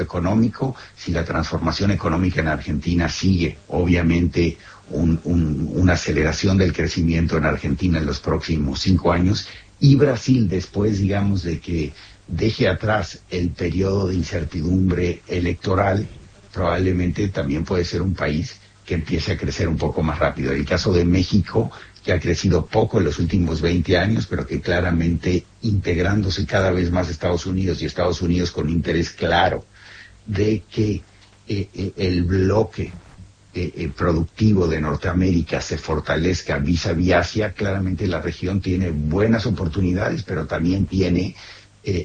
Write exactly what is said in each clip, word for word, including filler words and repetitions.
económico, si la transformación económica en Argentina sigue, obviamente, un, un, una aceleración del crecimiento en Argentina en los próximos cinco años, y Brasil, después, digamos, de que deje atrás el periodo de incertidumbre electoral, probablemente también puede ser un país que empiece a crecer un poco más rápido. El caso de México, que ha crecido poco en los últimos veinte años, pero que claramente integrándose cada vez más a Estados Unidos, y Estados Unidos con interés claro de que eh, eh, el bloque eh, eh, productivo de Norteamérica se fortalezca vis-a-vis Asia, claramente la región tiene buenas oportunidades, pero también tiene eh,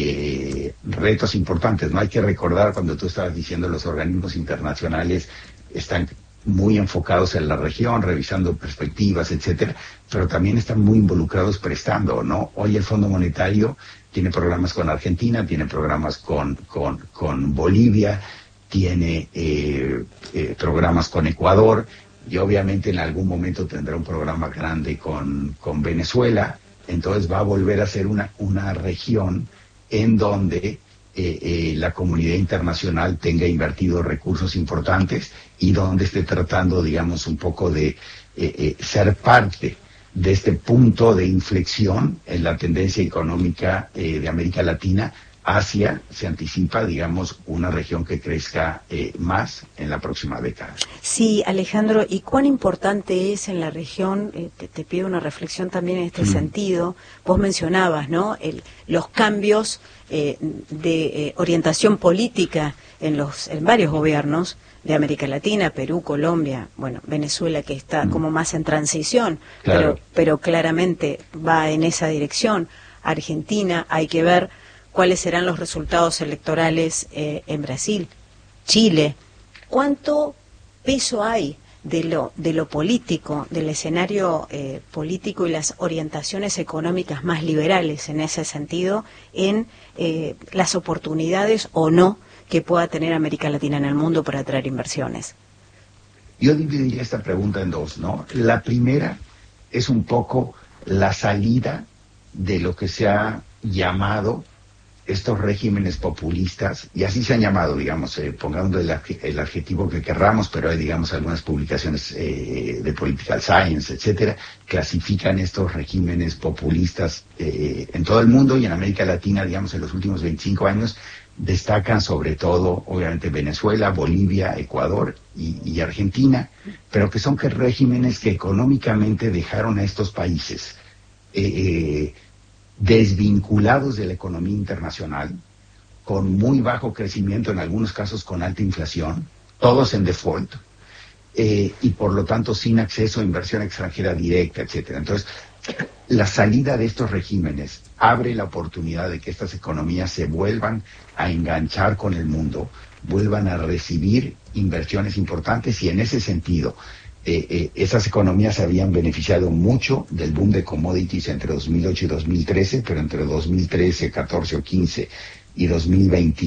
eh, retos importantes. No hay que recordar, cuando tú estabas diciendo los organismos internacionales están muy enfocados en la región, revisando perspectivas, etcétera, pero también están muy involucrados prestando, ¿no? Hoy el Fondo Monetario tiene programas con Argentina, tiene programas con, con, con Bolivia, tiene eh, eh, programas con Ecuador, y obviamente en algún momento tendrá un programa grande con, con Venezuela. Entonces va a volver a ser una, una región en donde Eh, eh, la comunidad internacional tenga invertido recursos importantes y donde esté tratando, digamos, un poco de eh, eh, ser parte de este punto de inflexión en la tendencia económica eh, de América Latina. Asia se anticipa, digamos, una región que crezca eh, más en la próxima década. Sí, Alejandro, ¿y cuán importante es en la región? Eh, te, te pido una reflexión también en este mm. sentido. Vos mencionabas, ¿no?, El, los cambios eh, de eh, orientación política en los en varios gobiernos de América Latina, Perú, Colombia, bueno, Venezuela, que está mm. como más en transición, claro. pero, pero claramente va en esa dirección. Argentina, hay que ver cuáles serán los resultados electorales eh, en Brasil, Chile. ¿Cuánto peso hay de lo de lo político, del escenario eh, político y las orientaciones económicas más liberales en ese sentido, en eh, las oportunidades o no que pueda tener América Latina en el mundo para atraer inversiones? Yo dividiría esta pregunta en dos, ¿no? La primera es un poco la salida de lo que se ha llamado estos regímenes populistas, y así se han llamado, digamos, eh, pongando el, el adjetivo que querramos, pero hay, digamos, algunas publicaciones eh, de Political Science, etcétera, clasifican estos regímenes populistas eh, en todo el mundo, y en América Latina, digamos, en los últimos veinticinco años, destacan sobre todo, obviamente, Venezuela, Bolivia, Ecuador y, y Argentina, pero que son que regímenes que económicamente dejaron a estos países eh, eh, desvinculados de la economía internacional, con muy bajo crecimiento, en algunos casos con alta inflación, todos en default, eh, y por lo tanto sin acceso a inversión extranjera directa, etcétera. Entonces, la salida de estos regímenes abre la oportunidad de que estas economías se vuelvan a enganchar con el mundo, vuelvan a recibir inversiones importantes, y en ese sentido, Eh, eh, esas economías habían beneficiado mucho del boom de commodities entre dos mil ocho y dos mil trece, pero entre dos mil trece, catorce o quince y dos mil veinte,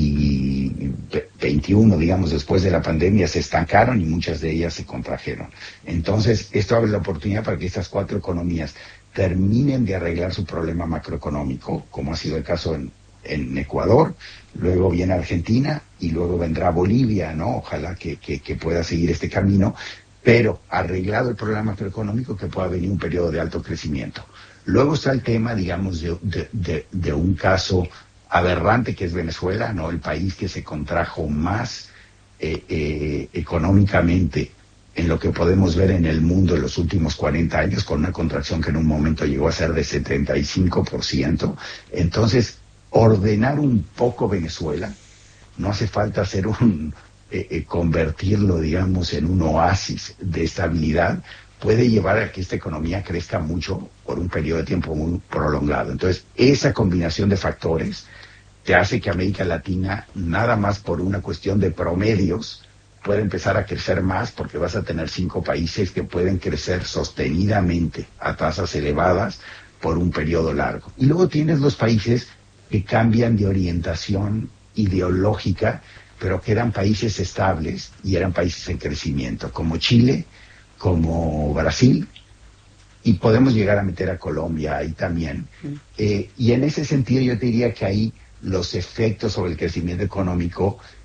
veintiuno, digamos, después de la pandemia, se estancaron y muchas de ellas se contrajeron. Entonces, esto abre la oportunidad para que estas cuatro economías terminen de arreglar su problema macroeconómico, como ha sido el caso en, en Ecuador, luego viene Argentina y luego vendrá Bolivia, ¿no? Ojalá que, que, que pueda seguir este camino, pero arreglado el problema macroeconómico, que pueda venir un periodo de alto crecimiento. Luego está el tema, digamos, de, de, de, de un caso aberrante que es Venezuela, ¿no? El país que se contrajo más eh, eh, económicamente en lo que podemos ver en el mundo en los últimos cuarenta años, con una contracción que en un momento llegó a ser de setenta y cinco por ciento. Entonces, ordenar un poco Venezuela, no hace falta hacer un... Eh, eh, convertirlo, digamos, en un oasis de estabilidad, puede llevar a que esta economía crezca mucho por un periodo de tiempo muy prolongado. Entonces, esa combinación de factores te hace que América Latina, nada más por una cuestión de promedios, pueda empezar a crecer más, porque vas a tener cinco países que pueden crecer sostenidamente a tasas elevadas por un periodo largo. Y luego tienes los países que cambian de orientación ideológica, pero que eran países estables y eran países en crecimiento, como Chile, como Brasil, y podemos llegar a meter a Colombia ahí también. Eh, y en ese sentido yo te diría que ahí los efectos sobre el crecimiento económico